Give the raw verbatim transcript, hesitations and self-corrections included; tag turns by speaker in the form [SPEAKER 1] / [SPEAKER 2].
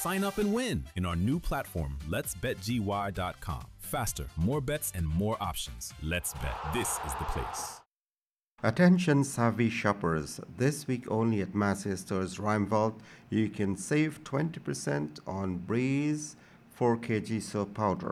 [SPEAKER 1] Sign up and win in our new platform, lets bet G Y dot com. Faster, more bets, and more options. Let's Bet. This is the place.
[SPEAKER 2] Attention savvy shoppers, this week only at Massey Stores Rheinwald, you can save twenty percent on Breeze four kilograms soap powder.